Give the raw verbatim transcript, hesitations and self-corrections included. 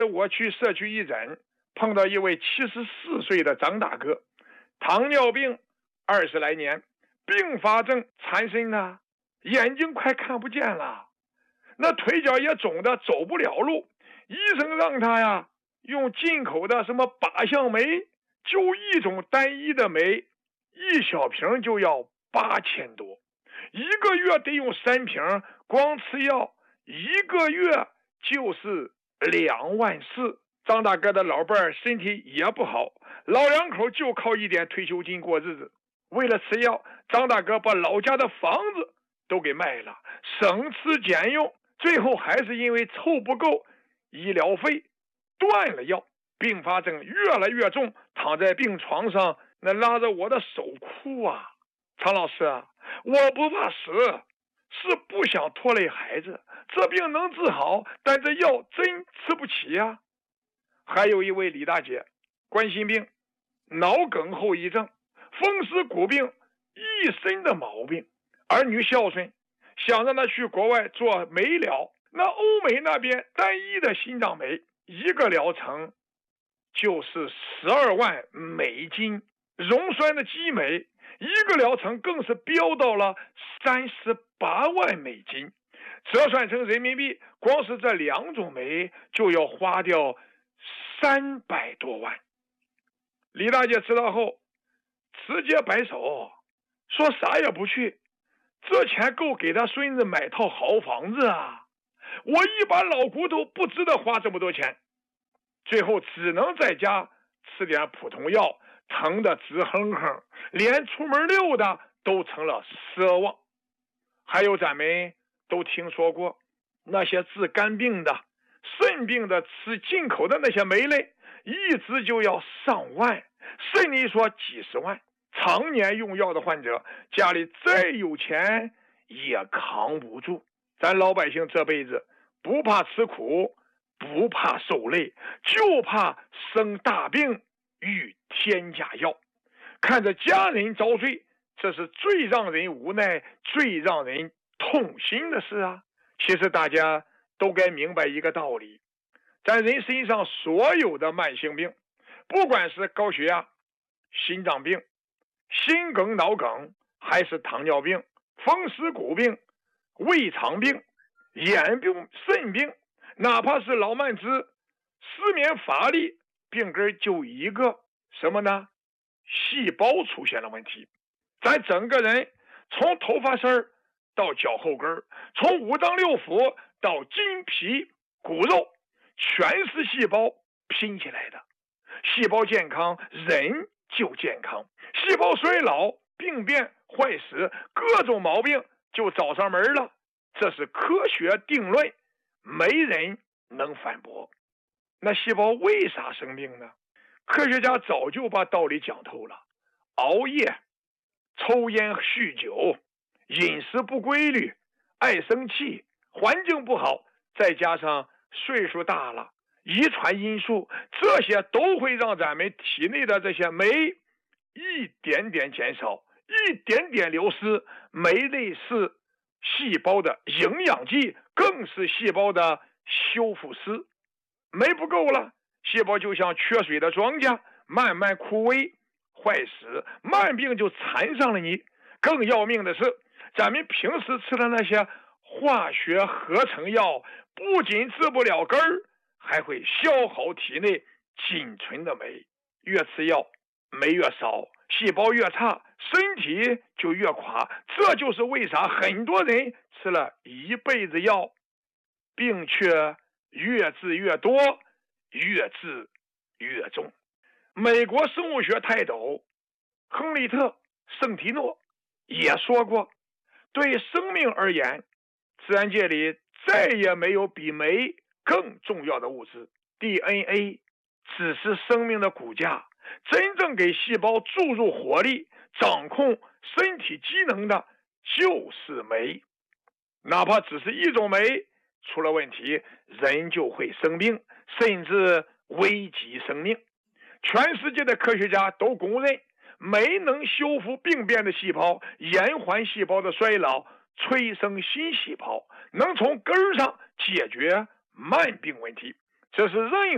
我去社区义诊，碰到一位七十四岁的张大哥，糖尿病二十来年，并发症缠身啊，眼睛快看不见了，那腿脚也肿的走不了路。医生让他呀用进口的什么靶向酶，就一种单一的酶，一小瓶就要八千多，一个月得用三瓶，光吃药一个月就是两万四。张大哥的老伴儿身体也不好，老两口就靠一点退休金过日子。为了吃药，张大哥把老家的房子都给卖了，省吃俭用，最后还是因为凑不够医疗费断了药，并发症越来越重，躺在病床上，那拉着我的手哭啊。常老师啊，我不怕死，是不想拖累孩子，这病能治好，但这药真吃不起呀。还有一位李大姐，冠心病、脑梗后遗症、风湿骨病，一身的毛病，儿女孝顺，想让她去国外做美疗，那欧美那边单一的心脏美一个疗程就是十二万美金，溶栓的肌美一个疗程更是飙到了三十八万美金，折算成人民币，光是这两种酶就要花掉三百多万。李大姐知道后直接摆手，说啥也不去，这钱够给他孙子买套好房子啊，我一把老骨头不值得花这么多钱。最后只能在家吃点普通药，疼得直哼哼，连出门溜达都成了奢望。还有咱们都听说过那些治肝病的、肾病的吃进口的那些酶类，一支就要上万，甚至说几十万。常年用药的患者，家里再有钱也扛不住。咱老百姓这辈子不怕吃苦，不怕受累，就怕生大病遇天价药，看着家人遭罪，这是最让人无奈、最让人痛心的事啊。其实大家都该明白一个道理，咱人身上所有的慢性病，不管是高血压、心脏病、心梗、脑梗，还是糖尿病、风湿骨病、胃肠病、眼病、肾病，哪怕是老慢支、失眠乏力，病根就一个什么呢？细胞出现了问题。咱整个人从头发丝到脚后跟，从五脏六腑到筋皮骨肉，全是细胞拼起来的。细胞健康，人就健康；细胞衰老、病变、坏死，各种毛病就找上门了。这是科学定论，没人能反驳。那细胞为啥生病呢？科学家早就把道理讲透了。熬夜、抽烟、酗酒、饮食不规律、爱生气、环境不好，再加上岁数大了，遗传因素，这些都会让咱们体内的这些酶一点点减少，一点点流失。酶类是细胞的营养剂，更是细胞的修复师。酶不够了，细胞就像缺水的庄稼，慢慢枯萎坏死，慢病就缠上了你。更要命的是，咱们平时吃的那些化学合成药，不仅治不了根儿，还会消耗体内仅存的酶。越吃药酶越少，细胞越差，身体就越垮。这就是为啥很多人吃了一辈子药，病却越治越多，越治越重。美国生物学泰斗亨利特·圣提诺也说过，对生命而言，自然界里再也没有比酶更重要的物质。 D N A 只是生命的骨架，真正给细胞注入活力、掌控身体机能的就是酶。哪怕只是一种酶出了问题，人就会生病，甚至危及生命。全世界的科学家都公认，酶能修复病变的细胞，延缓细胞的衰老，催生新细胞，能从根儿上解决慢病问题。这是任